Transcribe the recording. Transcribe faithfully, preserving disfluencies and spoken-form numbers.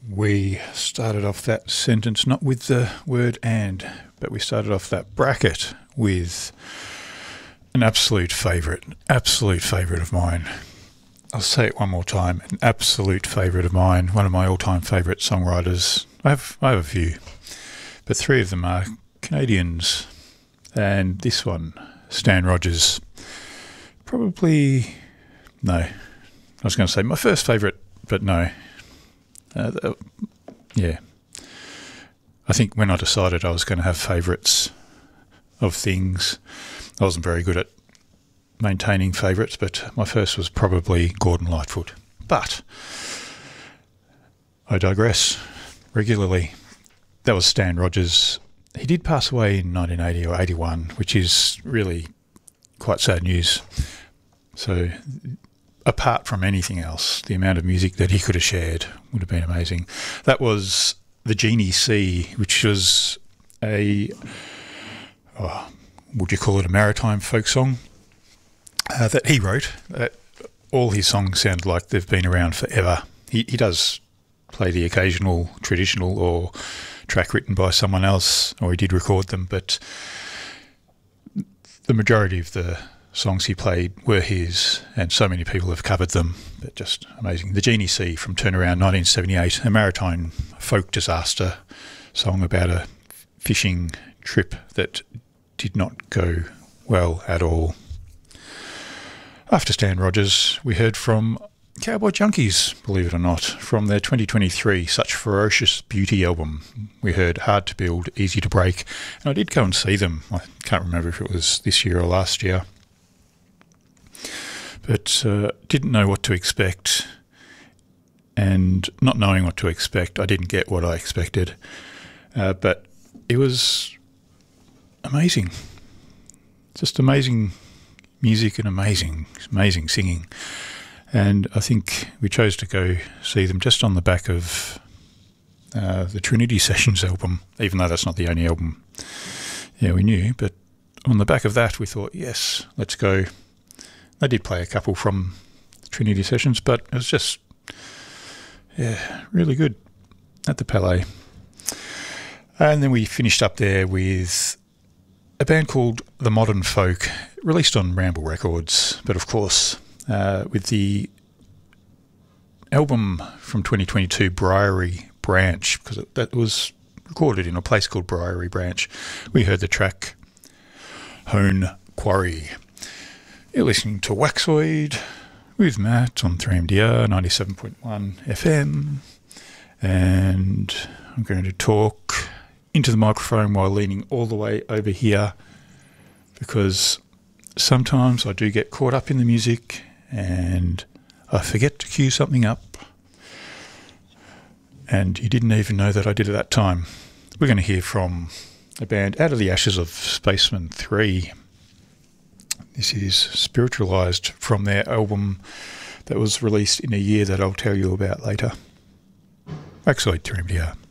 We started off that sentence not with the word and, but we started off that bracket with an absolute favourite, absolute favourite of mine. I'll say it one more time, an absolute favourite of mine, one of my all-time favourite songwriters. I have, I have a few, but three of them are Canadians, and this one, Stan Rogers. Probably, no, I was going to say my first favourite, but no. Uh, uh, yeah. I think when I decided I was going to have favourites of things, I wasn't very good at maintaining favourites, but my first was probably Gordon Lightfoot. But I digress regularly. That was Stan Rogers. He did pass away in nineteen eighty or eighty-one, which is really quite sad news. So apart from anything else, the amount of music that he could have shared would have been amazing. That was The Genie Sea, which was a, oh, would you call it a maritime folk song uh, that he wrote. Uh, all his songs sound like they've been around forever. He, he does play the occasional traditional or track written by someone else, or he did record them, but the majority of the songs he played were his, and so many people have covered them, but just amazing. The Genie Sea from Turnaround nineteen seventy-eight, a maritime folk disaster song about a fishing trip that did not go well at all. After Stan Rogers, we heard from Cowboy Junkies, believe it or not, from their twenty twenty-three Such Ferocious Beauty album. We heard Hard to Build, Easy to Break, and I did go and see them. I can't remember if it was this year or last year. But uh, didn't know what to expect, and not knowing what to expect, I didn't get what I expected. Uh, but it was amazing. Just amazing music and amazing, amazing singing. And I think we chose to go see them just on the back of uh, the Trinity Sessions album, even though that's not the only album yeah, we knew. But on the back of that, we thought, yes, let's go. They did play a couple from the Trinity Sessions, but it was just, yeah, really good at the Palais. And then we finished up there with a band called The Modern Folk, released on Ramble Records, but of course, uh, with the album from twenty twenty-two, Briary Branch, because it, that was recorded in a place called Briary Branch. We heard the track Hone Quarry. You're listening to Waxoid with Matt on three M D R ninety-seven point one F M, and I'm going to talk into the microphone while leaning all the way over here, because sometimes I do get caught up in the music and I forget to cue something up, and you didn't even know that I did at that time. We're going to hear from a band Out of the Ashes of Spacemen three. This is Spiritualized from their album that was released in a year that I'll tell you about later. Waxoid three M D R.